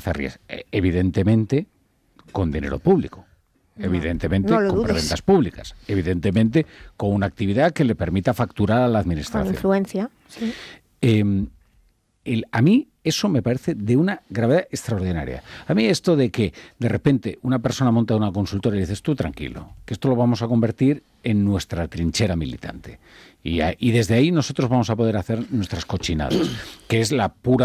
Esparza-Ries. Evidentemente, con dinero público. Evidentemente, con prebendas públicas. Evidentemente, con una actividad que le permita facturar a la administración. Con influencia, sí. A mí eso me parece de una gravedad extraordinaria. A mí esto de que de repente una persona monta una consultora y dices, tú tranquilo, que esto lo vamos a convertir en nuestra trinchera militante. Y desde ahí nosotros vamos a poder hacer nuestras cochinadas, que es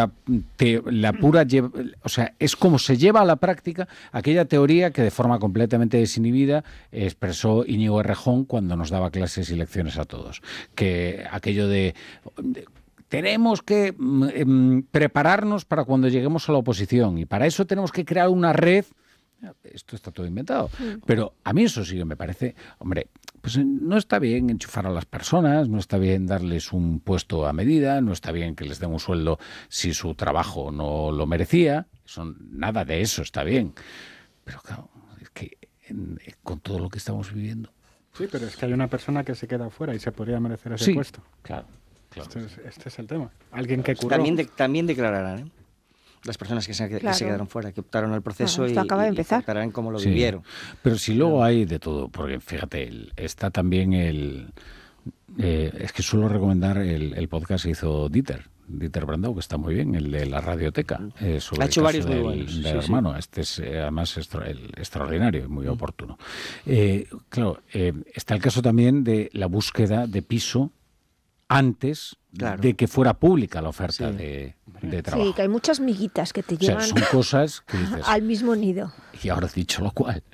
o sea, es como se lleva a la práctica aquella teoría que de forma completamente desinhibida expresó Íñigo Errejón cuando nos daba clases y lecciones a todos. Que aquello de tenemos que prepararnos para cuando lleguemos a la oposición y para eso tenemos que crear una red. Esto está todo inventado. Pero a mí eso sí que me parece, hombre, pues no está bien enchufar a las personas, no está bien darles un puesto a medida, no está bien que les den un sueldo si su trabajo no lo merecía. Nada de eso está bien. Pero claro, es que con todo lo que estamos viviendo. Sí, pero es que hay una persona que se queda fuera y se podría merecer ese puesto. Claro. Este es el tema. Alguien que curró. También declararán, ¿eh? Las personas que se quedaron fuera, que optaron al proceso y contarán cómo lo vivieron. Pero si luego hay de todo, porque fíjate, está también es que suelo recomendar el podcast que hizo Dieter Brandau, que está muy bien, el de la radioteca. Ha hecho varios muy buenos. Del hermano. Este es además extraordinario y muy oportuno. Claro, está el caso también de la búsqueda de piso antes de que fuera pública la oferta de trabajo. Sí, que hay muchas miguitas que te llevan, son cosas que dices, al mismo nido. Y ahora dicho lo cual,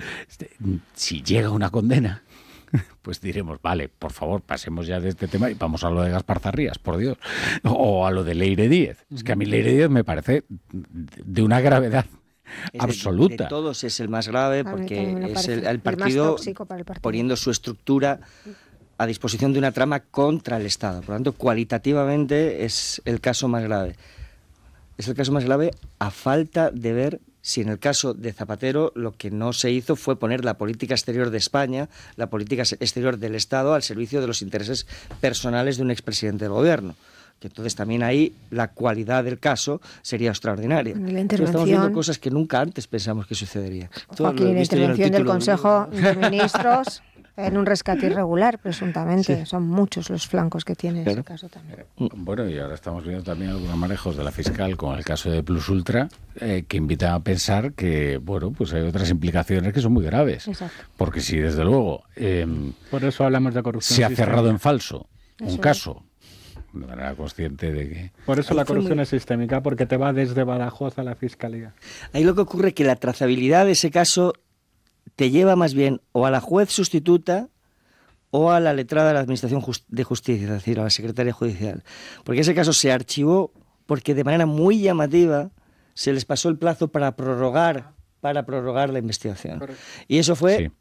si llega una condena, pues diremos, vale, por favor, pasemos ya de este tema y vamos a lo de Gaspar Zarrías, por Dios. O a lo de Leire Díez. Es que a mí Leire Díez me parece de una gravedad absoluta. De todos es el más grave porque es el partido poniendo su estructura a disposición de una trama contra el Estado. Por lo tanto, cualitativamente es el caso más grave. Es el caso más grave a falta de ver si en el caso de Zapatero lo que no se hizo fue poner la política exterior de España, la política exterior del Estado al servicio de los intereses personales de un expresidente del gobierno. Que entonces también ahí la cualidad del caso sería extraordinaria. Estamos viendo cosas que nunca antes pensamos que sucedería. Joaquín, la intervención del Consejo de Ministros en un rescate irregular, presuntamente. Sí. Son muchos los flancos que tiene ese caso también. Bueno, y ahora estamos viendo también algunos manejos de la fiscal con el caso de Plus Ultra, que invitan a pensar que, bueno, pues hay otras implicaciones que son muy graves. Exacto. Porque si, desde luego, por eso hablamos de corrupción se ha cerrado en falso un caso, de manera consciente de que... Por eso la corrupción es sistémica, porque te va desde Badajoz a la fiscalía. Ahí lo que ocurre es que la trazabilidad de ese caso te lleva más bien o a la juez sustituta o a la letrada de la Administración de Justicia, es decir, a la Secretaría Judicial. Porque ese caso se archivó porque de manera muy llamativa se les pasó el plazo para prorrogar la investigación. Correcto. Y eso fue... Sí.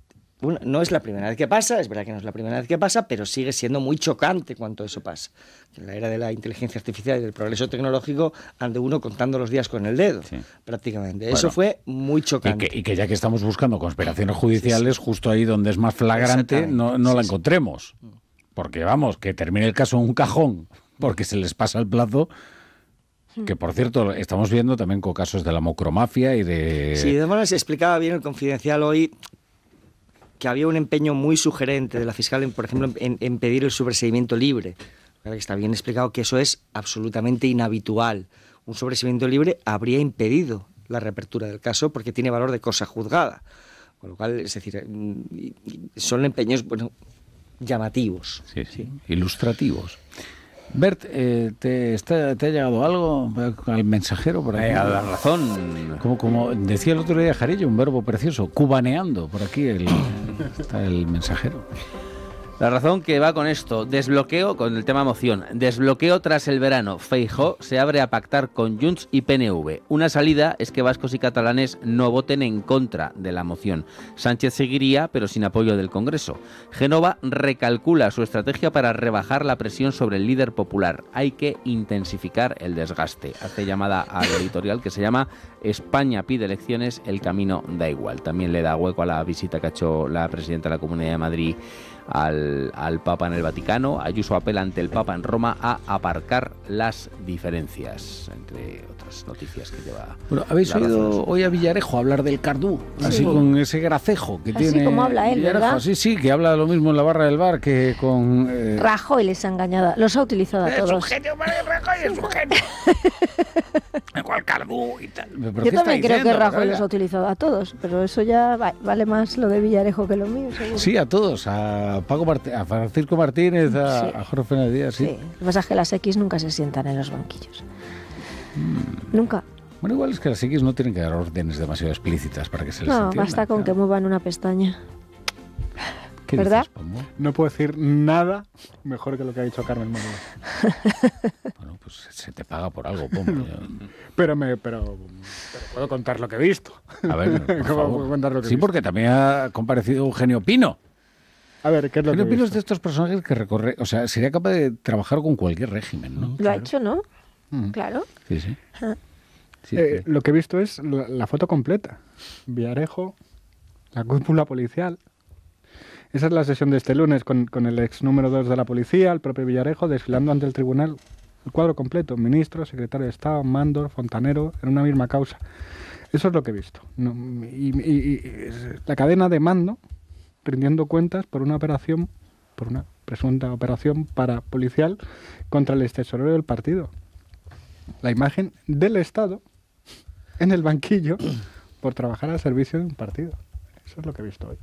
No es la primera vez que pasa, es verdad que no es la primera vez que pasa, pero sigue siendo muy chocante cuando eso pasa. En la era de la inteligencia artificial y del progreso tecnológico ande uno contando los días con el dedo, prácticamente. Bueno, eso fue muy chocante. Y que ya que estamos buscando conspiraciones judiciales, justo ahí donde es más flagrante, no la encontremos. Porque vamos, que termine el caso en un cajón, porque se les pasa el plazo... Que, por cierto, estamos viendo también con casos de la macromafia y de... Sí, de manera se explicaba bien el Confidencial hoy que había un empeño muy sugerente de la fiscal, por ejemplo, en pedir el sobreseimiento libre. Está bien explicado que eso es absolutamente inhabitual. Un sobreseimiento libre habría impedido la reapertura del caso porque tiene valor de cosa juzgada. Con lo cual, es decir, son empeños, bueno, llamativos. Sí. Ilustrativos. Bert, ¿te ha llegado algo al mensajero por aquí? A La Razón. Como decía el otro día Jarillo, un verbo precioso, cubaneando, por aquí está el mensajero. La Razón, que va con esto, desbloqueo, con el tema moción, desbloqueo tras el verano. Feijóo se abre a pactar con Junts y PNV. Una salida es que vascos y catalanes no voten en contra de la moción. Sánchez seguiría, pero sin apoyo del Congreso. Génova recalcula su estrategia para rebajar la presión sobre el líder popular. Hay que intensificar el desgaste. Hace llamada al editorial que se llama España pide elecciones, el camino da igual. También le da hueco a la visita que ha hecho la presidenta de la Comunidad de Madrid al Papa en el Vaticano. Ayuso apela ante el Papa en Roma a aparcar las diferencias, entre otras las noticias que lleva. Bueno, ¿habéis La oído Razón. hoy a Villarejo hablar del Cardú? Así con ese gracejo que Así tiene. como habla él, Villarejo. ¿verdad? Sí, que habla lo mismo en la barra del bar que con. Rajoy les ha engañado, los ha utilizado a Es un todos. genio, Rajoy es un genio. Igual Cardú y tal. ¿Pero Yo qué está también creo que diciendo, Rajoy Natalia? los ha utilizado a todos, pero eso ya vale más lo de Villarejo que lo mío, seguro. Sí, a todos, a a Francisco Martínez, a, Sí. a Jorge Fernández Díaz, sí. Sí, lo que pasa es que las X nunca se sientan en los banquillos. Nunca. Bueno, igual es que las X no tienen que dar órdenes demasiado explícitas para que se les No, entienda. basta con que muevan una pestaña. ¿Qué ¿verdad? dices, Pombo? No puedo decir nada mejor que lo que ha dicho Carmen Manuel. Bueno, pues se te paga por algo, Pombo. Pero puedo contar lo que he visto. A ver, por ¿Cómo favor. puedo contar lo que he Sí, visto? porque también ha comparecido Eugenio Pino. A ver, ¿qué es lo que Eugenio he Pino es visto? de estos personajes que recorre, o sea, sería capaz de trabajar con cualquier régimen, ¿no? Lo ha hecho, ¿no? Mm. Claro. Sí, sí. Ah. Sí, sí. Lo que he visto es la foto completa. Villarejo, la cúpula policial. Esa es la sesión de este lunes con el ex número 2 de la policía, el propio Villarejo, desfilando ante el tribunal. El cuadro completo, ministro, secretario de Estado, Mandor, Fontanero, en una misma causa. Eso es lo que he visto. Y la cadena de mando rindiendo cuentas por una presunta operación parapolicial contra el extesorero del partido. La imagen del Estado en el banquillo por trabajar al servicio de un partido. Eso es lo que he visto hoy.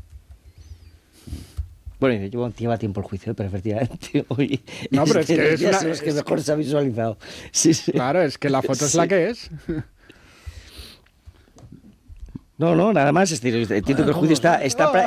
Bueno, lleva tiempo el juicio, pero efectivamente hoy No, pero es que de los es días una- en los que es mejor se ha visualizado. Sí, sí. Claro, es que la foto es la Sí. que es. No, nada más. Entiendo que el juicio está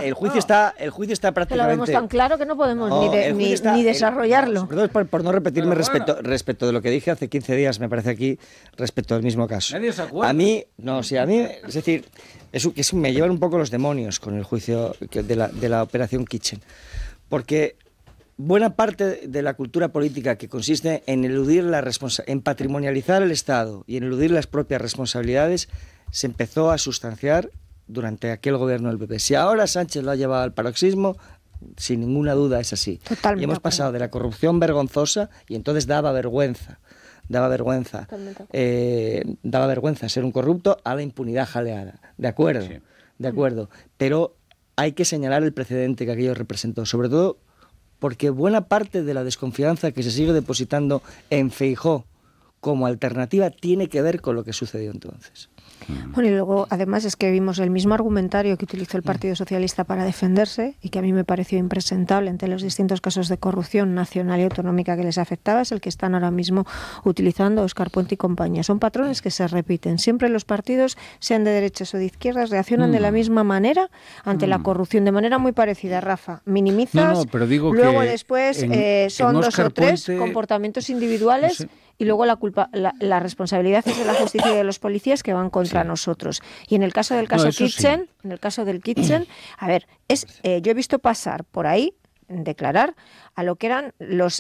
Que prácticamente. lo vemos tan claro que no podemos No, el juicio está- ni desarrollarlo. Perdón por no repetirme respecto de lo que dije hace 15 días, me parece aquí, respecto del mismo caso. Nadie se acuerda. A mí, es decir, me llevan un poco los demonios con el juicio de la operación Kitchen. Porque buena parte de la cultura política que consiste en eludir en patrimonializar el Estado y en eludir las propias responsabilidades se empezó a sustanciar durante aquel gobierno del PP. Si ahora Sánchez lo ha llevado al paroxismo, sin ninguna duda es así. Totalmente Y hemos de acuerdo. pasado de la corrupción vergonzosa, y entonces daba vergüenza Totalmente daba vergüenza ser un corrupto, a la impunidad jaleada. De acuerdo, Sí. de acuerdo. Pero hay que señalar el precedente que aquello representó, sobre todo porque buena parte de la desconfianza que se sigue depositando en Feijóo como alternativa tiene que ver con lo que sucedió entonces. Bueno, y luego, además, es que vimos el mismo argumentario que utilizó el Partido Socialista para defenderse y que a mí me pareció impresentable entre los distintos casos de corrupción nacional y autonómica que les afectaba, es el que están ahora mismo utilizando Óscar Puente y compañía. Son patrones que se repiten. Siempre los partidos, sean de derechas o de izquierdas, reaccionan de la misma manera ante la corrupción, de manera muy parecida. Rafa, minimizas, No, pero digo luego que después en son dos Óscar o tres Puente, comportamientos individuales. no sé. Y luego la responsabilidad es de la justicia y de los policías que van contra Sí. nosotros. Y en el caso del caso eso sí. Kitchen, en el caso del Kitchen, a ver, yo he visto pasar por ahí, declarar a lo que eran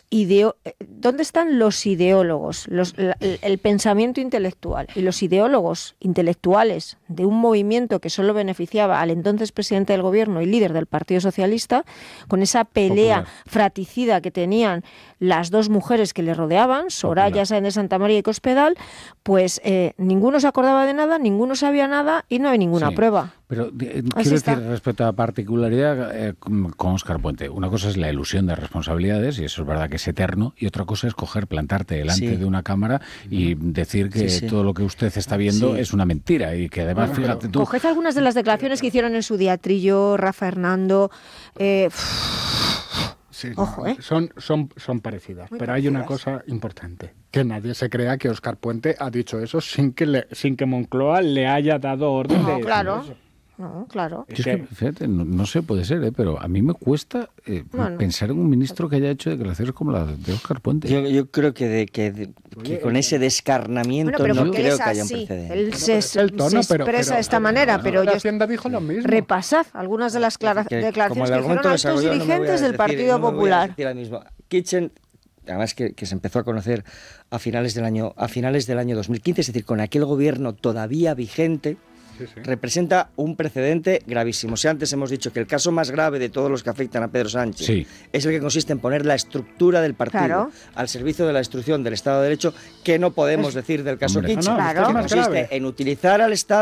¿dónde están los ideólogos? El pensamiento intelectual y los ideólogos intelectuales de un movimiento que solo beneficiaba al entonces presidente del gobierno y líder del Partido Socialista, con esa pelea Popular. fratricida que tenían las dos mujeres que le rodeaban, Soraya Sáenz de Santa María y Cospedal, pues ninguno se acordaba de nada, ninguno sabía nada y no hay ninguna Sí. prueba. Pero Así quiero está. decir, respecto a la particularidad con Óscar Puente, una cosa es la ilusión de responsabilidades, y eso es verdad que es eterno, y otra cosa es plantarte delante Sí. de una cámara y decir que Sí, sí. todo lo que usted está viendo Sí. es una mentira, y que además, fíjate tú... Coged algunas de las declaraciones que hicieron en su día Trillo, Rafa Hernando. Sí, Ojo, ¿eh? Son parecidas, Muy pero hay una parecidas. cosa importante, que nadie se crea que Óscar Puente ha dicho eso sin que Moncloa le haya dado orden de No, decir claro. eso. No, claro. Yo es que, fíjate, no sé, puede ser, pero a mí me cuesta Bueno. pensar en un ministro que haya hecho declaraciones como la de Óscar Puente. Yo creo que con ese descarnamiento Bueno, pero no porque él creo es que haya un así. precedente. Él se el tono, expresa pero- de esta manera, el pero ministro de yo Hacienda dijo lo mismo. repasad algunas de las Que como declaraciones el que hicieron argumento altos desarrollado, no me voy a dirigentes del decir- Partido no me voy a Popular. decir ahora mismo. Kitchen, además que se empezó a conocer a finales del año 2015, es decir, con aquel gobierno todavía vigente, representa un precedente gravísimo. Si antes hemos dicho que el caso más grave de todos los que afectan a Pedro Sánchez es el que consiste en poner la estructura del partido al servicio de la destrucción del Estado de Derecho, que no podemos decir del caso Kitchen, que consiste en utilizar al Estado